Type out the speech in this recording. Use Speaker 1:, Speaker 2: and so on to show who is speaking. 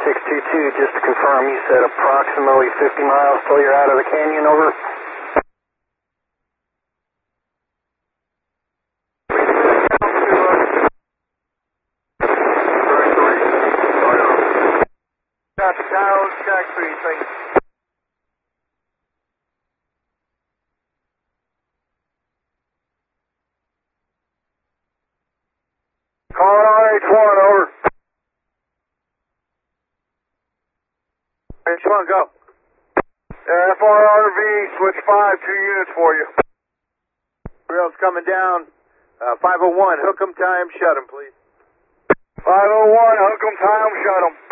Speaker 1: 622, just to confirm, you said approximately 50 miles till you're out of the canyon, over.
Speaker 2: Got Tower Jack 3, thanks. Calling RH1, over. RH1, go. FRRV, switch 5, 2 units for you. Rail's coming down. 501, hook 'em, tie 'em, shut 'em, please. 501, hook 'em, tie 'em, shut 'em.